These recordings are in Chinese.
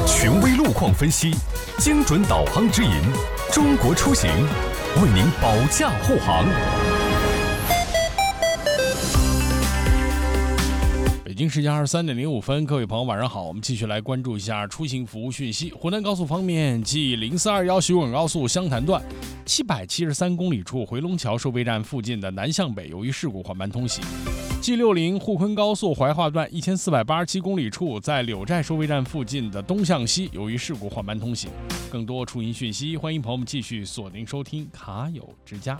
权威路况分析，精准导航指引，中国出行为您保驾护航。 北京时间23:05，各位朋友晚上好，我们继续来关注一下出行服务讯息。湖南高速方面，继0421徐广高速湘潭段773公里处回龙桥收费站附近的南向北由于事故缓慢通行。G60沪昆高速怀化段1487公里处在柳寨收费站附近的东向西由于事故缓慢通行。更多出行讯息，欢迎朋友们继续锁定收听卡友之家。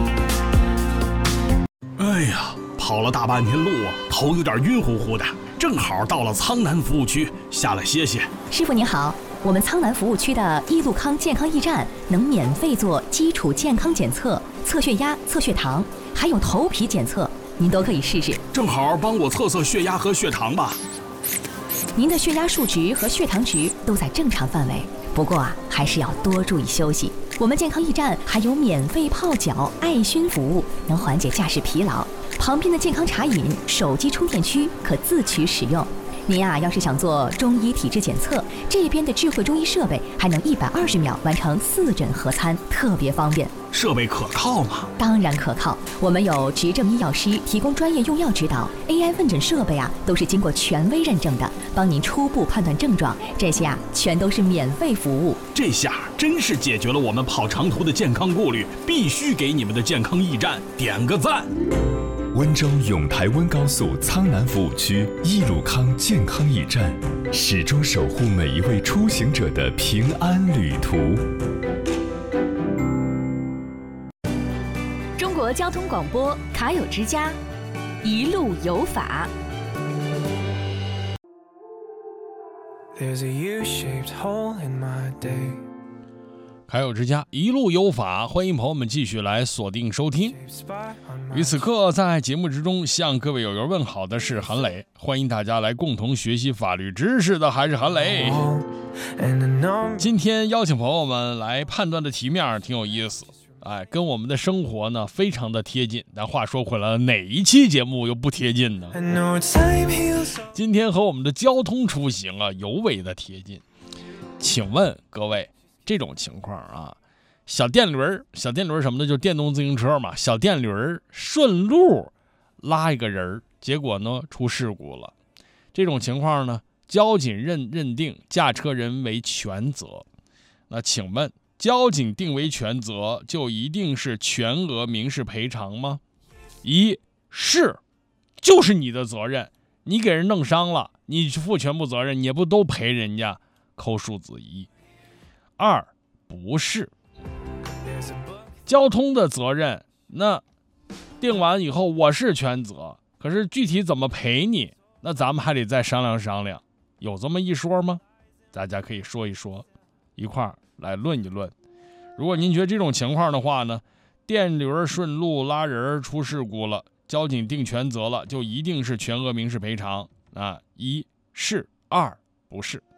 哎呀，跑了大半天路，头有点晕乎乎的，正好到了苍南服务区，下来歇歇。 师傅您好，我们苍南服务区的一路康健康驿站能免费做基础健康检测，测血压、测血糖，还有头皮检测，您都可以试试。 正好帮我测测血压和血糖吧。 您的血压数值和血糖值都在正常范围，不过还是要多注意休息。我们健康驿站还有免费泡脚、艾熏服务，能缓解驾驶疲劳。旁边的健康茶饮、手机充电区可自取使用。您要是想做中医体质检测，这边的智慧中医设备还能120秒完成4诊合参，特别方便。 设备可靠吗？ 当然可靠，我们有执证医药师提供专业用药指导 ，AI 问诊设备都是经过权威认证的，帮您初步判断症状，这些全都是免费服务。 这下真是解决了我们跑长途的健康顾虑，必须给你们的健康驿站点个赞。 温州永台温高速苍南服务区一路康健康驿站，始终守护每一位出行者的平安旅途。 中国交通广播卡友之家，一路有法。 There's a U-shaped hole in my day。 卡友之家一路有法，欢迎朋友们继续来锁定收听。于此刻在节目之中向各位友友问好的是韩磊，欢迎大家来共同学习法律知识的还是韩磊。今天邀请朋友们来判断的题面挺有意思，跟我们的生活呢非常的贴近。但话说回来，哪一期节目又不贴近呢？今天和我们的交通出行尤为的贴近。请问各位，这种情况小电轮什么的，就是电动自行车嘛，小电轮顺路拉一个人，结果呢出事故了。这种情况呢，交警认定驾车人为全责。那请问，交警定为全责，就一定是全额民事赔偿吗？一是，就是你的责任，你给人弄伤了，你负全部责任，你也不都赔人家，扣数字1。二不是，交通的责任那定完以后我是全责，可是具体怎么赔你，那咱们还得再商量商量，有这么一说吗？大家可以说一说，一块儿来论一论。如果您觉得这种情况的话呢，电轮顺路拉人出事故了，交警定全责了，就一定是全额民事赔偿。一是，二不是。